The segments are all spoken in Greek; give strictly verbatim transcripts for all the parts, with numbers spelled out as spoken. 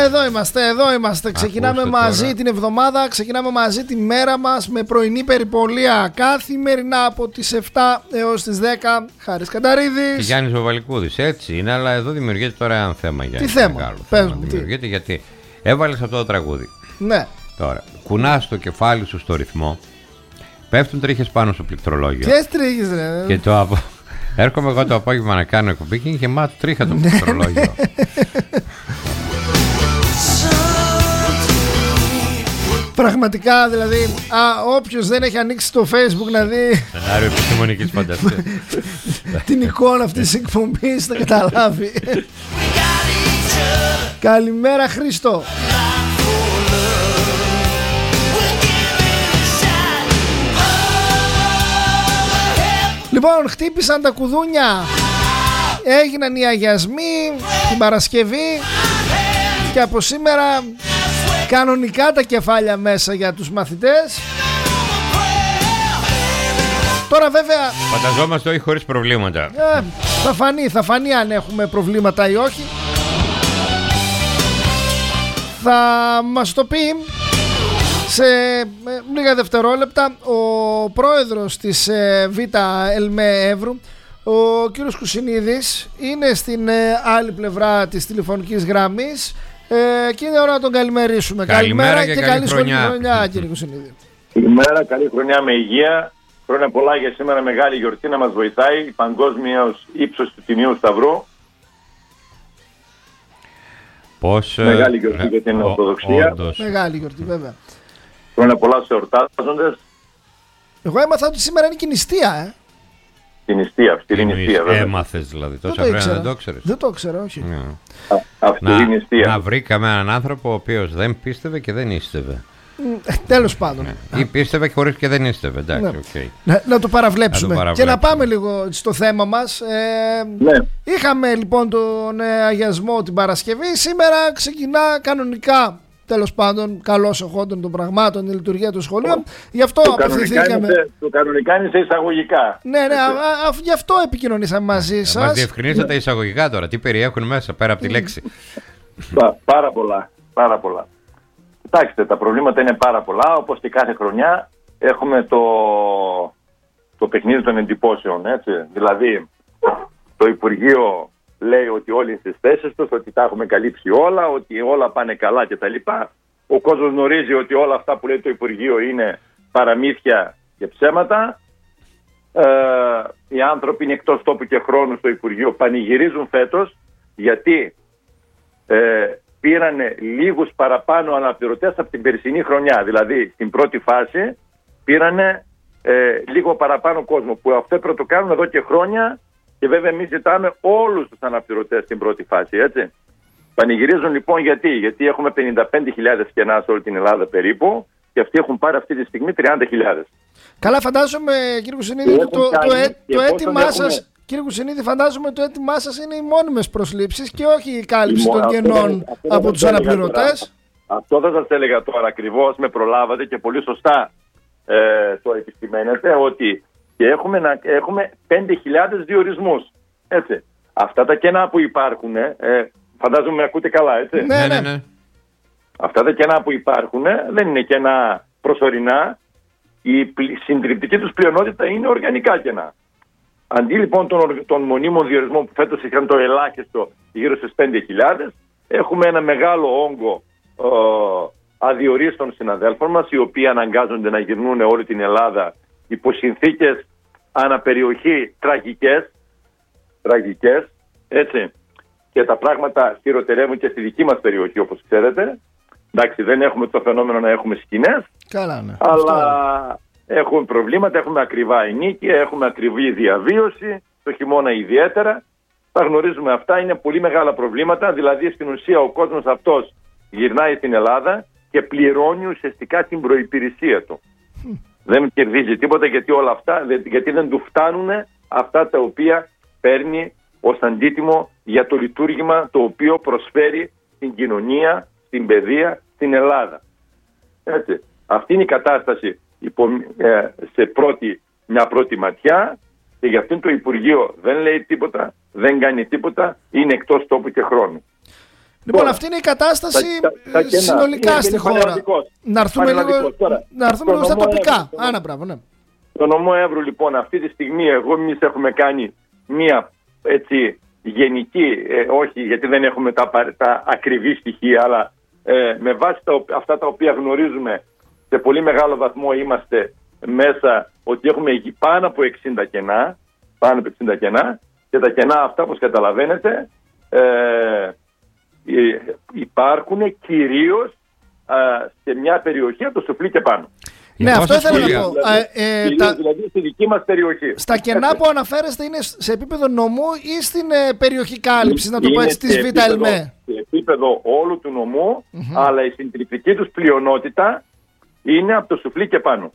εδώ είμαστε, εδώ είμαστε. Ξεκινάμε Ακούστε μαζί τώρα. την εβδομάδα, ξεκινάμε μαζί τη μέρα μας με πρωινή περιπολία καθημερινά από τις επτά έως τις δέκα. Χάρης Κανταρίδης και Γιάννης Βαβαλικούδης. Έτσι είναι, αλλά εδώ δημιουργείται τώρα ένα θέμα. Τι θέμα, μεγάλο πες θέμα μου, δημιουργείται τι? Γιατί έβαλες αυτό το τραγούδι. Ναι. Τώρα, κουνάς το κεφάλι σου στο ρυθμό, πέφτουν τρίχες πάνω στο πληκτρολόγιο. Ποιες τρίχες ρε? Και το απο... έρχομαι εγώ το απόγευμα να κάνω εκπομπή και είναι γεμάτο τρίχα το πληκτρολόγιο. Πραγματικά δηλαδή, α, όποιος δεν έχει ανοίξει το Facebook να δει Σενάριο επιστημονικής φαντασίας. την εικόνα αυτής της εκπομπής θα καταλάβει. Καλημέρα Χρήστο. Λοιπόν, χτύπησαν τα κουδούνια, έγιναν οι αγιασμοί την Παρασκευή και από σήμερα κανονικά τα κεφάλια μέσα για τους μαθητές. Τώρα βέβαια Φανταζόμαστε όχι χωρίς προβλήματα. ε, θα φανεί, θα φανεί αν έχουμε προβλήματα ή όχι. Θα μας το πει σε ε, λίγα δευτερόλεπτα ο πρόεδρος της ε, Β' ΕΛΜΕ Εύρου, ο κύριος Κουσινίδης. Είναι στην ε, άλλη πλευρά της τηλεφωνικής γραμμής ε, και είναι ώρα να τον καλημερίσουμε. Καλημέρα Καλημέρα και και, καλή καλή χρονιά. χρονιά κύριε Κουσινίδη. Καλημέρα, καλή χρονιά με υγεία. Χρόνια πολλά για σήμερα, μεγάλη γιορτή να μας βοηθάει. Παγκόσμιος ύψος του Τιμίου Σταυρού. Πώς, Μεγάλη γιορτή για την ο- Ορθοδοξία. όντως. Μεγάλη γιορτή βέβαια. Χρόνια πολλά σε εορτάζοντες. Εγώ έμαθα ότι σήμερα είναι και νηστεία, ε. Την νηστεία, αυστηρή νηστεία βέβαια. Έμαθες δηλαδή, τόσα Δεν το χρόνια ήξερα. δεν το ξέρεις. Δεν το ήξερα, όχι. Ναι. Α- Αυστηρή Να, νηστεία. να βρήκαμε έναν άνθρωπο ο οποίος δεν πίστευε και δεν ίστευε. Ε, Τέλος πάντων. Ή πίστευε χωρίς και δεν ίστευε. Εντάξει, Ναι. οκ. Να, να το παραβλέψουμε. Να το Και να παραβλέψουμε. πάμε λίγο στο θέμα μας. Ε, Ναι. Είχαμε λοιπόν τον ε, αγιασμό την Παρασκευή. Σήμερα ξεκινά κανονικά, τέλος πάντων, καλώς εχόντων των πραγμάτων, η λειτουργία των σχολείων. Γι' αυτό Το κανονικά, είναι απευθυνθήκαμε. σε, το κανονικά είναι σε εισαγωγικά. Ναι, ναι, α, α, α, γι' αυτό επικοινωνήσαμε μαζί Μας σας. διευκρινίσατε τα εισαγωγικά τώρα. Τι περιέχουν μέσα πέρα από τη λέξη. Πα- πάρα πολλά, πάρα πολλά. Κοιτάξτε, τα προβλήματα είναι πάρα πολλά. Όπως και κάθε χρονιά έχουμε το, το παιχνίδι των εντυπώσεων. Έτσι. Δηλαδή, το Υπουργείο λέει ότι όλοι είναι στις θέσεις τους, ότι τα έχουμε καλύψει όλα, ότι όλα πάνε καλά κτλ. Ο κόσμος γνωρίζει ότι όλα αυτά που λέει το Υπουργείο είναι παραμύθια και ψέματα. Ε, οι άνθρωποι είναι εκτός τόπου και χρόνου στο Υπουργείο, πανηγυρίζουν φέτος γιατί ε, πήρανε λίγους παραπάνω αναπληρωτές από την περσινή χρονιά. Δηλαδή στην πρώτη φάση πήρανε ε, λίγο παραπάνω κόσμο, που αυτό πρέπει να το κάνουμε εδώ και χρόνια, και βέβαια εμείς ζητάμε όλους τους αναπληρωτές στην πρώτη φάση, έτσι. Πανηγυρίζουν λοιπόν γιατί, γιατί έχουμε πενήντα πέντε χιλιάδες κενά σε όλη την Ελλάδα περίπου, και αυτοί έχουν πάρει αυτή τη στιγμή τριάντα χιλιάδες. Καλά, φαντάζομαι κύριε Κουσινίδη, Και το, έχουν το, κάνει, ε- και το εφόσον έτοιμά έχουμε- σας, κύριε Κουσινίδη, φαντάζομαι το έτοιμά σας είναι οι μόνιμες προσλήψεις και όχι η κάλυψη Η των μο- αυτό κενών δεν- αυτό δεν από σας τους έλεγα αναπληρωτές. τώρα. Αυτό δεν σας έλεγα τώρα ακριβώς, με προλάβατε και πολύ σωστά ε, το επιστημένετε, ότι και έχουμε, να, έχουμε πέντε χιλιάδες διορισμούς. Έτσι. Αυτά τα κενά που υπάρχουν, ε, φαντάζομαι με ακούτε καλά, έτσι. Ναι, Ναι, ναι. ναι, ναι. Αυτά τα κενά που υπάρχουν ε, δεν είναι κενά προσωρινά. Η πλη- συντριπτική τους πλειονότητα είναι οργανικά κενά. Αντί λοιπόν των, ορ- των μονίμων διορισμών που φέτος είχαν το ελάχιστο γύρω στις πέντε χιλιάδες, έχουμε ένα μεγάλο όγκο ε, αδιορίστων συναδέλφων μας, οι οποίοι αναγκάζονται να γυρνούν όλη την Ελλάδα υπό συνθήκες αναπεριοχή τραγικές, τραγικές, έτσι. Και τα πράγματα χειροτερεύουν και στη δική μας περιοχή, όπως ξέρετε. Εντάξει, δεν έχουμε το φαινόμενο να έχουμε σκηνές, Καλά, ναι. αλλά Αυτό είναι. έχουμε προβλήματα, έχουμε ακριβά ενίκεια, έχουμε ακριβή διαβίωση, το χειμώνα ιδιαίτερα. Τα γνωρίζουμε αυτά, είναι πολύ μεγάλα προβλήματα. Δηλαδή στην ουσία ο κόσμος αυτός γυρνάει στην Ελλάδα και πληρώνει ουσιαστικά την προϋπηρεσία του. Δεν κερδίζει τίποτα, γιατί όλα αυτά, γιατί δεν του φτάνουν αυτά τα οποία παίρνει ως αντίτιμο για το λειτουργήμα το οποίο προσφέρει στην κοινωνία, στην παιδεία, στην Ελλάδα. Έτσι. Αυτή είναι η κατάσταση υπό, ε, σε πρώτη, μια πρώτη ματιά, και γι' αυτήν το Υπουργείο δεν λέει τίποτα, δεν κάνει τίποτα, είναι εκτός τόπου και χρόνου. Λοιπόν, αυτή είναι η κατάσταση τα, τα, τα συνολικά είναι, στη είναι χώρα. Να έρθουμε λίγο, τώρα, να έρθουμε λίγο στα τοπικά. Το, Άνα, μπράβο, ναι. Το νομό Εύρου, λοιπόν, αυτή τη στιγμή εγώ εμείς έχουμε κάνει μία έτσι γενική, ε, όχι γιατί δεν έχουμε τα, τα ακριβή στοιχεία, αλλά ε, με βάση τα, αυτά τα οποία γνωρίζουμε, σε πολύ μεγάλο βαθμό είμαστε μέσα ότι έχουμε πάνω από εξήντα κενά, πάνω από εξήντα κενά, και τα κενά αυτά, όπως καταλαβαίνετε, ε, υπάρχουν κυρίως α, σε μια περιοχή από το Σουφλί και πάνω. Ναι, αυτό ήθελα να πω. Δηλαδή, ε, τα... δηλαδή στη δική μας περιοχή. Στα κενά Έτσι. που αναφέρεστε είναι σε επίπεδο νομού ή στην ε, περιοχή κάλυψης, να το πω έτσι, της Β' ΕΛΜΕ? Σε επίπεδο όλου του νομού, mm-hmm. αλλά η συντριπτική τους πλειονότητα είναι από το Σουφλί και πάνω.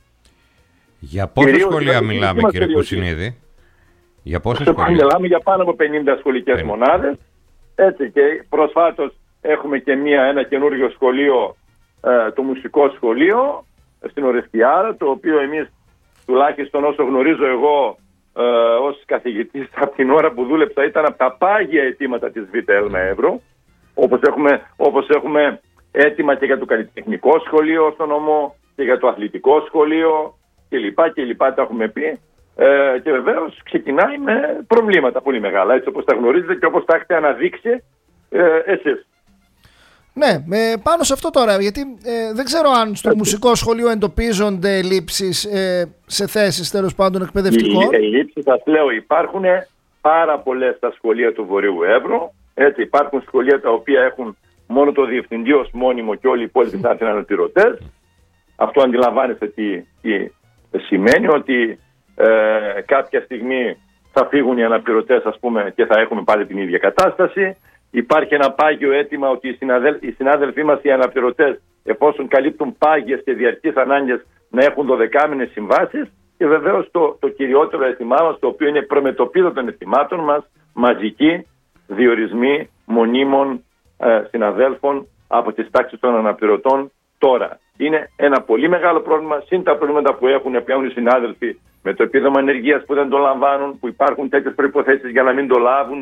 Για πόσα Κυρίως, σχολεία δηλαδή, μιλάμε, κύριε Κουσινίδη? Για πόσα σχολεία? Μιλάμε για πάνω από πενήντα σχολικές μονάδες. Έτσι, και προσφάτως έχουμε και μία, ένα καινούργιο σχολείο, ε, το μουσικό σχολείο στην Ορεστιάρα, το οποίο εμείς, τουλάχιστον όσο γνωρίζω εγώ ε, ως καθηγητής, από την ώρα που δούλεψα, ήταν από τα πάγια αιτήματα της Β' ΕΛΜΕ Εύρου, όπως έχουμε, όπως έχουμε έτοιμα και για το καλλιτεχνικό σχολείο στο νομό και για το αθλητικό σχολείο κλπ. κλπ. Τα έχουμε πει. Ε, και βεβαίως ξεκινάει με προβλήματα πολύ μεγάλα, έτσι όπως τα γνωρίζετε και όπως τα έχετε αναδείξει ε, εσείς. Ναι, ε, πάνω σε αυτό τώρα, γιατί ε, δεν ξέρω αν στο έτσι. μουσικό σχολείο εντοπίζονται λήψεις ε, σε θέσεις τέλος πάντων εκπαιδευτικών. Οι, οι λήψεις, σας λέω, υπάρχουν πάρα πολλές στα σχολεία του Βορείου Εύρου. Έτσι, υπάρχουν σχολεία τα οποία έχουν μόνο το διευθυντή ως μόνιμο και όλοι οι υπόλοιποι θα είναι αναπληρωτές. Αυτό αντιλαμβάνεστε τι, τι σημαίνει, ότι Ε, κάποια στιγμή θα φύγουν οι αναπληρωτές, ας πούμε, και θα έχουμε πάλι την ίδια κατάσταση. Υπάρχει ένα πάγιο αίτημα ότι οι, συναδέλ, οι συνάδελφοί μας, οι αναπληρωτές, εφόσον καλύπτουν πάγιες και διαρκείς ανάγκες, να έχουν δωδεκάμηνες συμβάσεις. Και βεβαίως το, το κυριότερο αίτημά μας, το οποίο είναι προμετωπίδα των αιτημάτων μας, μαζική διορισμοί μονίμων ε, συναδέλφων από τις τάξεις των αναπληρωτών τώρα. Είναι ένα πολύ μεγάλο πρόβλημα, συν τα προβλήματα που έχουν πλέον οι συνάδελφοι με το επίδομα ενεργείας που δεν το λαμβάνουν, που υπάρχουν τέτοιες προϋποθέσεις για να μην το λάβουν.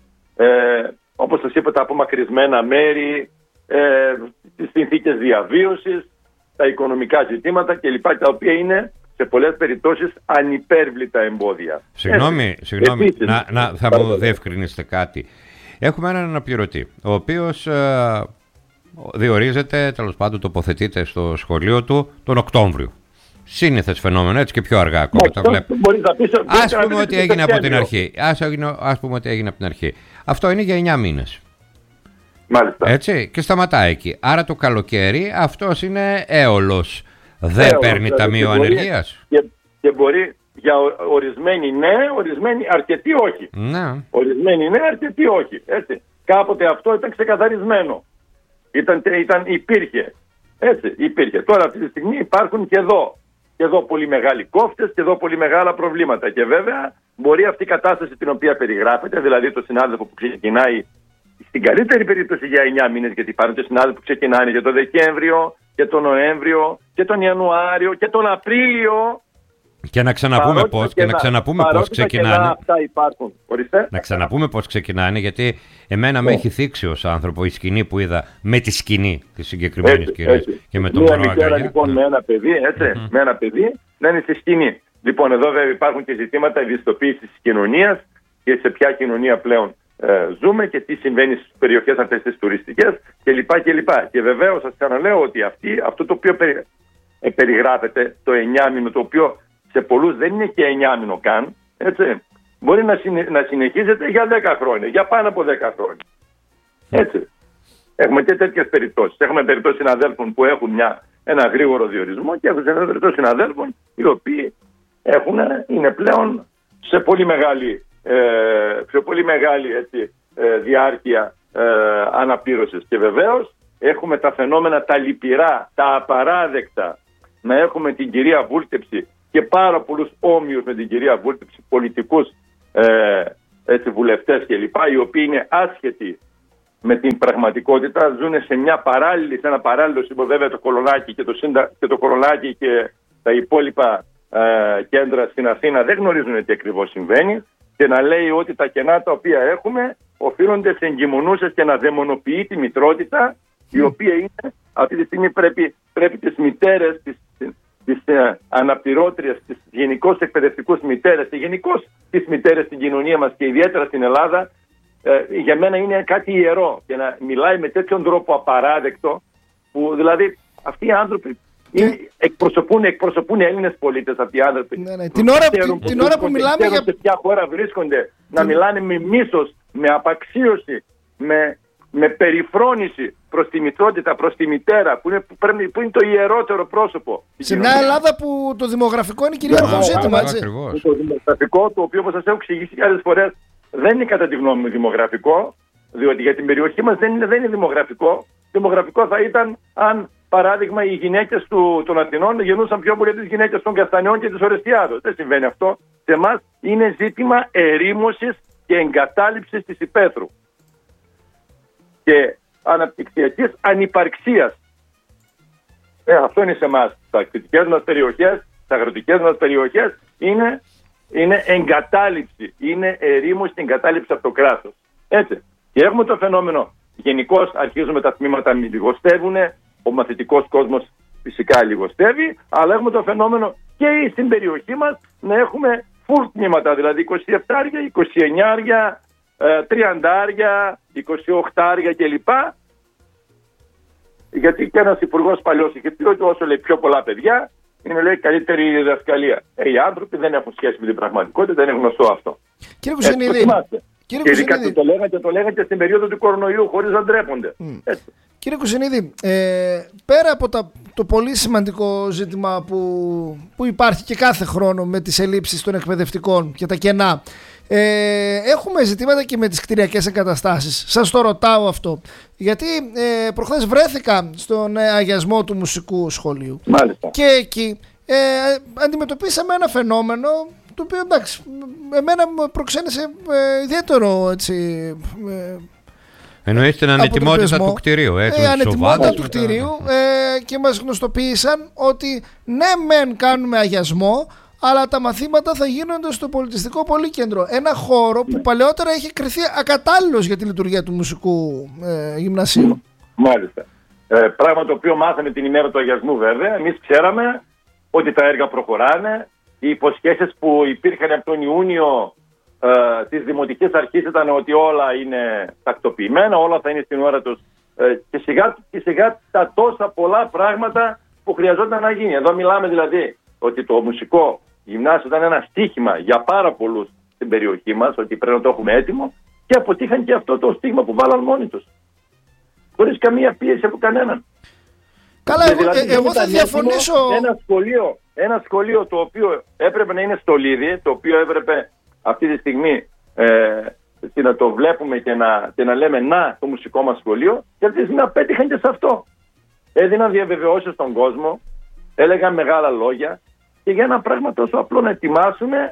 Ε, όπως σας είπα, τα απομακρυσμένα μέρη, ε, τις συνθήκες διαβίωσης, τα οικονομικά ζητήματα κλπ. Τα οποία είναι σε πολλές περιπτώσεις ανυπέρβλητα εμπόδια. Συγγνώμη, συγγνώμη Επίσης, να, να, θα μου διευκρινίσετε κάτι. Έχουμε έναν αναπληρωτή, ο οποίος ε, διορίζεται, τέλος πάντων τοποθετείται στο σχολείο του τον Οκτώβριο. Σύνηθες φαινόμενο, έτσι, και πιο αργά ακόμα. Το βλέπω. Ας πούμε ότι έγινε από την αρχή. Ας, ας πούμε ότι έγινε από την αρχή. Αυτό είναι για εννιά μήνες. Μάλιστα. Έτσι, και σταματάει εκεί. Άρα το καλοκαίρι αυτός είναι έολος. Δεν έολος, παίρνει ταμείο ανεργίας. Και, και μπορεί για ορισμένοι ναι, ορισμένοι αρκετοί όχι. Ναι. Ορισμένοι ναι, αρκετοί όχι. Έτσι. Κάποτε αυτό ήταν ξεκαθαρισμένο. Ήταν, ήταν, υπήρχε. Έτσι, υπήρχε. Τώρα αυτή τη στιγμή υπάρχουν και εδώ. Και εδώ πολύ μεγάλοι κόφτες και εδώ πολύ μεγάλα προβλήματα. Και βέβαια μπορεί αυτή η κατάσταση την οποία περιγράφεται, δηλαδή το συνάδελφο που ξεκινάει στην καλύτερη περίπτωση για εννιά μήνες, γιατί υπάρχουν και συνάδελφοι που ξεκινάνε για τον Δεκέμβριο και τον Νοέμβριο και τον Ιανουάριο και τον Απρίλιο. Και να ξαναπούμε πώς, και να ξαναπούμε πώς ξεκινάνε. Αυτά υπάρχουν. Ορίστε. Να ξαναπούμε πώς ξεκινάνε, γιατί εμένα oh. με έχει θίξει ως άνθρωπο η σκηνή που είδα με τη σκηνή της συγκεκριμένης κυρίας και με τον μωρό αγκαλιά. Λοιπόν, με ένα παιδί, έτσι, mm-hmm. με ένα παιδί να είναι στη σκηνή. Λοιπόν, εδώ βέβαια υπάρχουν και ζητήματα ευαισθητοποίησης της κοινωνίας και σε ποια κοινωνία πλέον ε, ζούμε και τι συμβαίνει στις περιοχές αυτές τις τουριστικές κλπ. κλπ. Και βεβαίως σας ξαναλέω ότι αυτή, αυτό το οποίο περι, ε, περιγράφεται, το εννιάμηνο, το οποίο σε πολλούς δεν είναι και εννιάμηνο καν, έτσι, μπορεί να, συνε, να συνεχίζεται για δέκα χρόνια, για πάνω από δέκα χρόνια. Έτσι. Έχουμε και τέτοιες περιπτώσεις. Έχουμε περιπτώσεις συναδέλφων που έχουν μια, ένα γρήγορο διορισμό και έχουμε περιπτώσεις συναδέλφων οι οποίοι έχουν, είναι πλέον σε πολύ μεγάλη, ε, σε πολύ μεγάλη έτσι, ε, διάρκεια ε, αναπλήρωσης. Και βεβαίως έχουμε τα φαινόμενα τα λυπηρά, τα απαράδεκτα, να έχουμε την κυρία Βούλτεψη και πάρα πολλούς όμοιους με την κυρία Βούλτεψη, πολιτικούς ε, έτσι, βουλευτές κλπ, οι οποίοι είναι άσχετοι με την πραγματικότητα, ζουν σε μια παράλληλη, σε ένα παράλληλο σύμπο, βέβαια το Κολονάκι και το, Σύντα, και το Κολονάκι και τα υπόλοιπα ε, κέντρα στην Αθήνα δεν γνωρίζουν τι ακριβώς συμβαίνει, και να λέει ότι τα κενά τα οποία έχουμε οφείλονται σε εγκυμονούσες και να δαιμονοποιεί τη μητρότητα, η οποία είναι, αυτή τη στιγμή πρέπει, πρέπει τις μητέρες, τις, τις ε, αναπτυρώτριες, τις γενικώς εκπαιδευτικούς μητέρες και γενικώς τις μητέρες στην κοινωνία μας και ιδιαίτερα στην Ελλάδα, ε, για μένα είναι κάτι ιερό και να μιλάει με τέτοιον τρόπο απαράδεκτο, που δηλαδή αυτοί οι άνθρωποι είναι, εκπροσωπούν, εκπροσωπούν Έλληνες πολίτες αυτοί οι άνθρωποι. Ναι, ναι. Την, ώρα, την, την ώρα που μιλάμε για... σε ποια χώρα βρίσκονται, την... να μιλάνε με μίσος, με απαξίωση, με, με περιφρόνηση προς τη μητρότητα, προς τη μητέρα, που είναι, που πρέπει, που είναι το ιερότερο πρόσωπο. Σε μια Ελλάδα που το δημογραφικό είναι κυρίαρχο ζήτημα, έτσι. Το δημογραφικό, το οποίο, όπως σας έχω εξηγήσει άλλες φορές, δεν είναι κατά τη γνώμη μου δημογραφικό, διότι για την περιοχή μας δεν είναι, δεν είναι δημογραφικό. Δημογραφικό θα ήταν αν, παράδειγμα, οι γυναίκες του, των Αθηνών γεννούσαν πιο πολύ τις γυναίκες των Καστανιών και της Ορεστιάδος. Δεν συμβαίνει αυτό. Σε εμάς είναι ζήτημα ερήμωσης και εγκατάλειψης της υπαίθρου και αναπτυξιακής ανυπαρξίας. Ε, αυτό είναι σε εμάς. Στα ακτιτικές μας περιοχές, στα αγροτικές μας περιοχές είναι, είναι εγκατάλειψη, είναι ερήμωση και εγκατάλειψη από το κράτος. Έτσι. Και έχουμε το φαινόμενο. Γενικώς αρχίζουμε τα τμήματα να λιγοστεύουν, ο μαθητικός κόσμος φυσικά λιγοστεύει, αλλά έχουμε το φαινόμενο και στην περιοχή μας να έχουμε φουλ τμήματα, δηλαδή είκοσι επτά, είκοσι εννιά, τριάντα, είκοσι οκτώ κλπ. Γιατί και ένας υπουργός παλιός είχε πει ότι όσο λέει πιο πολλά παιδιά, είναι λέει καλύτερη διδασκαλία. Ε, οι άνθρωποι δεν έχουν σχέση με την πραγματικότητα, δεν είναι γνωστό αυτό. Κύριε Κουσενίδη, Κύριε και ειδικά το λέγανε, το λέγανε και στην περίοδο του κορονοϊού, χωρίς να ντρέπονται. Mm. Κύριε Κουσενίδη, ε, πέρα από τα, το πολύ σημαντικό ζήτημα που, που υπάρχει και κάθε χρόνο με τις ελλείψεις των εκπαιδευτικών και τα κενά, ε, έχουμε ζητήματα και με τις κτηριακές εγκαταστάσεις. Σας το ρωτάω αυτό, γιατί ε, προχθές βρέθηκα στον ε, αγιασμό του μουσικού σχολείου. Μάλιστα. Και εκεί ε, αντιμετωπίσαμε ένα φαινόμενο το οποίο, εντάξει, εμένα μου προξένησε ε, ιδιαίτερο, έτσι, ε, εννοείς την ανετοιμότητα του κτηρίου. Ε, η ανετοιμότητα του κτηρίου ε, και μας γνωστοποίησαν ότι ναι μεν κάνουμε αγιασμό, αλλά τα μαθήματα θα γίνονται στο πολιτιστικό πολύκεντρο. Ένα χώρο που παλαιότερα είχε κριθεί ακατάλληλος για τη λειτουργία του μουσικού ε, γυμνασίου. Μάλιστα. Ε, πράγμα το οποίο μάθαμε την ημέρα του αγιασμού βέβαια. Εμείς ξέραμε ότι τα έργα προχωράνε. Οι υποσχέσεις που υπήρχαν από τον Ιούνιο ε, της Δημοτικής Αρχής ήταν ότι όλα είναι τακτοποιημένα, όλα θα είναι στην ώρα τους ε, και, σιγά, και σιγά τα τόσα πολλά πράγματα που χρειαζόταν να γίνει. Εδώ μιλάμε δηλαδή ότι το μουσικό γυμνάσιο ήταν ένα στίχημα για πάρα πολλούς στην περιοχή μας, ότι πρέπει να το έχουμε έτοιμο και αποτύχαν και αυτό το στίγμα που βάλαν μόνοι τους. Χωρίς καμία πίεση από κανέναν. Καλά, εγώ, δηλαδή, ε, εγώ θα διαφωνήσω. Ένα σχολείο, ένα σχολείο το οποίο έπρεπε να είναι στολίδι, το οποίο έπρεπε αυτή τη στιγμή ε, να το βλέπουμε και να, και να λέμε να το μουσικό μας σχολείο, και αυτή τη στιγμή απέτυχαν και σε αυτό. Έδιναν διαβεβαιώσεις στον κόσμο, έλεγαν μεγάλα λόγια και για ένα πράγμα τόσο απλό να ετοιμάσουμε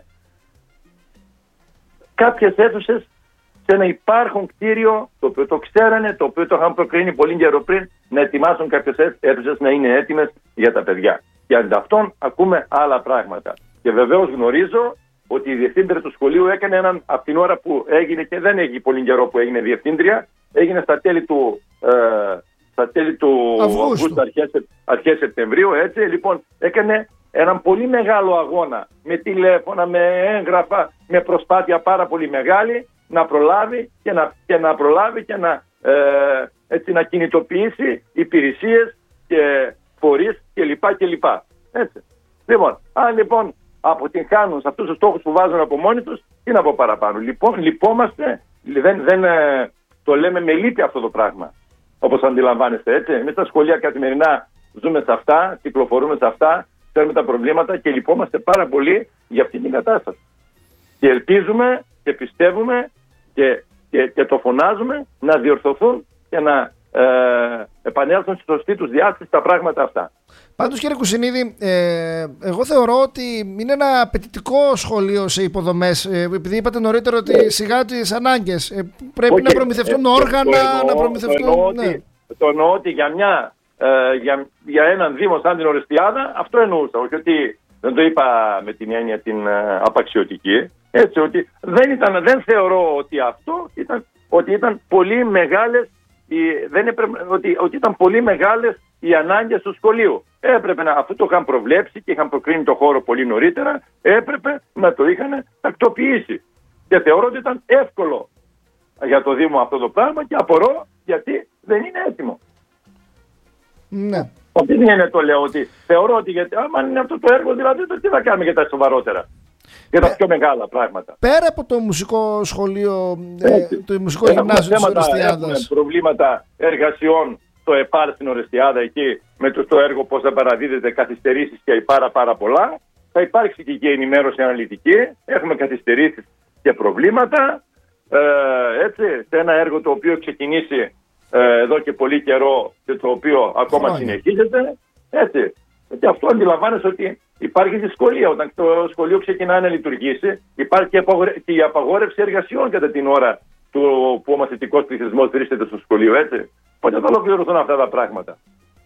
κάποιες αίθουσες σε ένα υπάρχον κτίριο, το οποίο το ξέρανε, το οποίο το είχαν προκρίνει πολύ καιρό πριν, να ετοιμάσουν κάποιες αίθουσες να είναι έτοιμες για τα παιδιά. Και αντί αυτών ακούμε άλλα πράγματα. Και βεβαίως γνωρίζω ότι η διευθύντρια του σχολείου έκανε έναν, από την ώρα που έγινε, και δεν έγινε πολύ καιρό που έγινε διευθύντρια, έγινε στα τέλη του, ε, στα τέλη του Αυγούστου, αρχές, αρχές Σεπτεμβρίου, έτσι, λοιπόν, έκανε έναν πολύ μεγάλο αγώνα με τηλέφωνα, με έγγραφα, με προσπάθεια πάρα πολύ μεγάλη, να προλάβει και να, και να προλάβει και να, ε, έτσι, να κινητοποιήσει υπηρεσίες και φορείς κλπ. κλπ. Έτσι. Λοιπόν, αν λοιπόν αποτυγχάνουν σε αυτούς τους στόχους που βάζουν από μόνοι τους, τι να πω παραπάνω. Λοιπόν, λυπόμαστε, δεν, δεν, ε, το λέμε με λύπη αυτό το πράγμα, όπως αντιλαμβάνεστε, έτσι. Εμείς στα σχολεία καθημερινά ζούμε σε αυτά, κυκλοφορούμε σε αυτά, ξέρουμε τα προβλήματα και λυπόμαστε πάρα πολύ για αυτή την κατάσταση. Και ελπίζουμε και πιστεύουμε και, και, και το φωνάζουμε να διορθωθούν και να ε, επανέλθουν στη σωστή τους διάσταση τα πράγματα αυτά. Πάντως, κύριε Κουσενίδη, ε, εγώ θεωρώ ότι είναι ένα απαιτητικό σχολείο σε υποδομές, ε, επειδή είπατε νωρίτερα ότι σιγά τις ανάγκες ε, πρέπει okay. να προμηθευτούν ε, όργανα, το εννοώ, να προμηθευτούν... Το εννοώ, ναι. ότι, το εννοώ ότι για, μια, ε, για, για έναν δήμο σαν την Ορεστιάδα αυτό εννοούσα, όχι ότι δεν το είπα με την έννοια την ε, απαξιωτική. Έτσι, ότι δεν, ήταν, δεν θεωρώ ότι αυτό ήταν ότι ήταν πολύ μεγάλες οι, δεν έπρεπε, ότι, ότι ήταν πολύ μεγάλες οι ανάγκες του σχολείου. Έπρεπε να, αφού το είχαν προβλέψει και είχαν προκρίνει το χώρο πολύ νωρίτερα, έπρεπε να το είχαν τακτοποιήσει. Και θεωρώ ότι ήταν εύκολο για το Δήμο αυτό το πράγμα και απορώ γιατί δεν είναι έτοιμο. Ναι. Αυτή την έννοια το λέω, ότι θεωρώ ότι γιατί, άμα είναι αυτό το έργο, δηλαδή το τι θα κάνουμε για τα σοβαρότερα, για τα πιο μεγάλα πράγματα. Πέρα από το μουσικό σχολείο, ε, το μουσικό γυμνάσιο της Ορεστιάδας. Έχουμε προβλήματα εργασιών στο ΕΠΑΡ στην Ορεστιάδα εκεί, με το, το έργο πώς θα παραδίδεται, καθυστερήσεις και πάρα πάρα πολλά. Θα υπάρξει και η ενημέρωση αναλυτική, έχουμε καθυστερήσεις και προβλήματα. Ε, έτσι, σε ένα έργο το οποίο ξεκινήσει ε, εδώ και πολύ καιρό και το οποίο ακόμα Φρόνια. συνεχίζεται. Έτσι. Και αυτό αντιλαμβάνεσαι ότι υπάρχει δυσκολία. Όταν το σχολείο ξεκινάει να λειτουργήσει, υπάρχει και, απαγορε... και η απαγόρευση εργασιών κατά την ώρα του που ο μαθητικός πληθυσμός βρίσκεται στο σχολείο. Έτσι. Πότε θα ολοκληρωθούν αυτά τα πράγματα.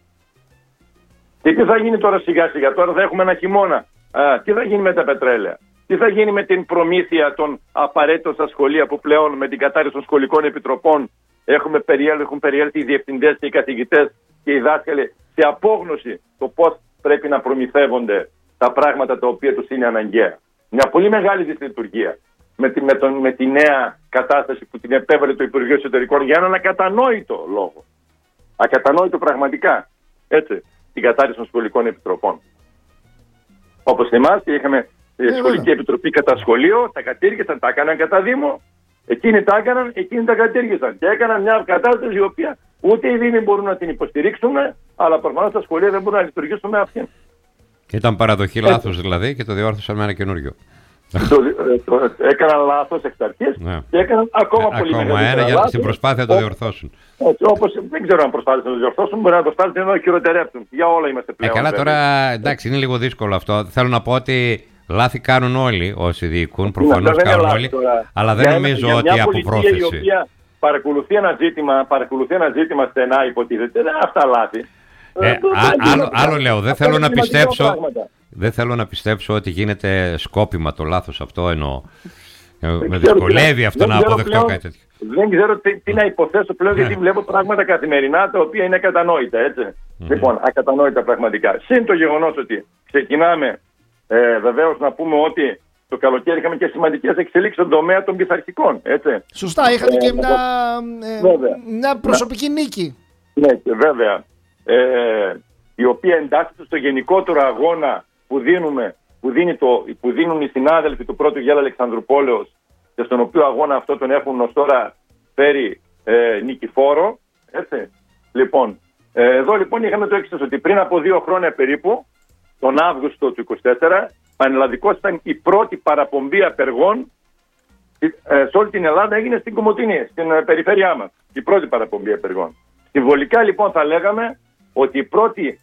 Και τι θα γίνει τώρα σιγά σιγά, τώρα θα έχουμε ένα χειμώνα. Α, τι θα γίνει με τα πετρέλαια. Τι θα γίνει με την προμήθεια των απαραίτητων στα σχολεία που πλέον με την κατάρριση των σχολικών επιτροπών έχουμε περιέλθει, έχουν περιέλθει οι διευθυντές και οι καθηγητές και οι δάσκαλοι σε απόγνωση το πώς πρέπει να προμηθεύονται τα πράγματα τα οποία τους είναι αναγκαία. Μια πολύ μεγάλη δυσλειτουργία με τη, με, τον, με τη νέα κατάσταση που την επέβαλε το Υπουργείο Εσωτερικών για έναν ακατανόητο λόγο. Ακατανόητο πραγματικά. Έτσι, την κατάρριση των σχολικών επιτροπών. Όπως θυμάστε, είχαμε ε, σχολική επιτροπή κατά σχολείο, τα κατήργησαν, τα έκαναν κατά Δήμο. Εκείνοι τα έκαναν, εκείνοι τα κατήργησαν. Και έκαναν μια κατάσταση η οποία ούτε οι Δήμοι μπορούν να την υποστηρίξουν, αλλά προφανώς τα σχολεία δεν μπορούν να λειτουργήσουν με αυτήν. Ήταν παραδοχή λάθος δηλαδή και το διόρθωσαν με ένα καινούριο. το, το, έκαναν λάθος εξ αρχής ναι. και έκαναν ακόμα ε, πολύ ακόμα ένα για στην προσπάθεια να το διορθώσουν. Έτσι, όπως, δεν ξέρω αν προσπάθησαν να το διορθώσουν, μπορεί να το σπάσουν να το χειροτερέψουν. Για όλα είμαστε πλέον. Ε, καλά, βέβαια. τώρα εντάξει, είναι λίγο δύσκολο αυτό. Θέλω να πω ότι λάθη κάνουν όλοι όσοι διοικούν, προφανώς ναι, κάνουν όλοι, τώρα. Αλλά δεν για νομίζω για ότι από πρόθεση. Η οποία παρακολουθεί ένα ζήτημα, παρακολουθεί ένα ζήτημα στενά, υποτίθεται, δεν είναι αυτά λάθη. Ε, α, άλλο, άλλο λέω, δεν θέλω να πιστέψω. Δεν θέλω να πιστέψω ότι γίνεται σκόπιμα το λάθος αυτό, εννοώ. Με δυσκολεύει αυτό να αποδεχτώ πλέον, κάτι τέτοιο. Δεν ξέρω τι, τι να υποθέσω πλέον, γιατί βλέπω πράγματα καθημερινά τα οποία είναι ακατανόητα, έτσι. Mm-hmm. Λοιπόν, ακατανόητα πραγματικά. Συν το γεγονός ότι ξεκινάμε, ε, βεβαίως να πούμε ότι το καλοκαίρι είχαμε και σημαντικές εξελίξεις στον τομέα των πειθαρχικών, έτσι. Σωστά, είχατε ε, και μια, ε, μια προσωπική να, νίκη. Ναι, και βέβαια. Ε, η οποία εντάσσεται στο γενικότερο αγώνα που, δίνουμε, που, δίνει το, που δίνουν οι συνάδελφοι του πρώτου Γέλα Αλεξανδρουπόλεως και στον οποίο αγώνα αυτό τον έχουν ως τώρα φέρει ε, νικηφόρο. Έτσι. Λοιπόν, ε, εδώ λοιπόν είχαμε το εξής, ότι πριν από δύο χρόνια περίπου, τον Αύγουστο του είκοσι τέσσερα, πανελλαδικός ήταν η πρώτη παραπομπή απεργών ε, σε όλη την Ελλάδα, έγινε στην Κομοτηνή, στην ε, περιφέρειά μας. Η πρώτη παραπομπή απεργών. Συμβολικά λοιπόν θα λέγαμε ότι η πρώτη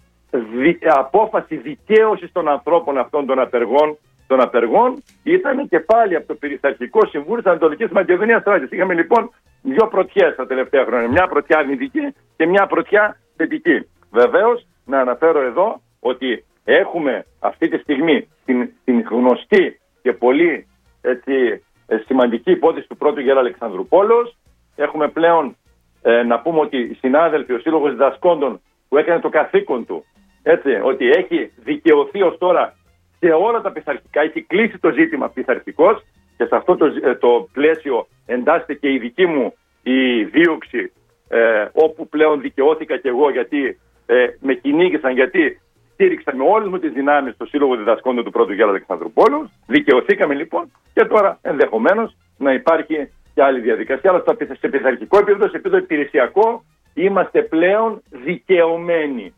δι, απόφαση δικαίωσης των ανθρώπων αυτών των απεργών, των απεργών ήταν και πάλι από το Πειθαρχικό Συμβούλιο της Ανατολικής Μακεδονίας Θράκης. Είχαμε λοιπόν δύο πρωτιές τα τελευταία χρόνια. Μια πρωτιά αρνητική και μια πρωτιά θετική. Βεβαίως, να αναφέρω εδώ ότι έχουμε αυτή τη στιγμή την, την γνωστή και πολύ έτσι, σημαντική υπόθεση του πρώτου Γέλα Αλεξανδρουπόλεως. Έχουμε πλέον ε, να πούμε ότι οι συνάδελφοι, ο Σύλλογος Διδασκόντων που έκανε το καθήκον του, έτσι, ότι έχει δικαιωθεί ως τώρα σε όλα τα πειθαρχικά, έχει κλείσει το ζήτημα πειθαρχικός και σε αυτό το, το πλαίσιο εντάσσεται και η δική μου η δίωξη, ε, όπου πλέον δικαιώθηκα και εγώ γιατί ε, με κυνήγησαν, γιατί στήριξα με όλες μου τις δυνάμεις στο Σύλλογο Διδασκόντων του πρώτου Γέλα Αλεξανδρουπόλεως. Δικαιωθήκαμε λοιπόν και τώρα ενδεχομένως να υπάρχει και άλλη διαδικασία, αλλά σε πειθαρχικό επίπεδο, σε επίπεδο υπηρεσιακό, είμαστε πλέον δικαιωμένοι.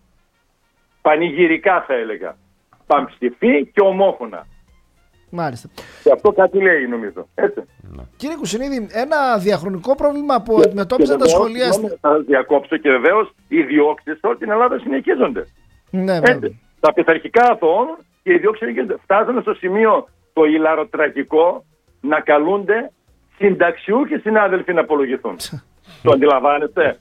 Πανηγυρικά θα έλεγα. Παμψηφί και ομόφωνα. Μάλιστα. Και αυτό κάτι λέει, νομίζω. Έτσι. Κύριε Κουσινίδη, ένα διαχρονικό πρόβλημα που αντιμετώπισαν τα σχολεία. Θα διακόψω και βεβαίως οι διώξεις σε όλη την Ελλάδα συνεχίζονται. Ναι, έτσι. Τα πειθαρχικά αθωών και οι διώξεις συνεχίζονται. Φτάσαμε στο σημείο το ηλαροτραγικό να καλούνται συνταξιούχοι συνάδελφοι να απολογηθούν. Το αντιλαμβάνεστε.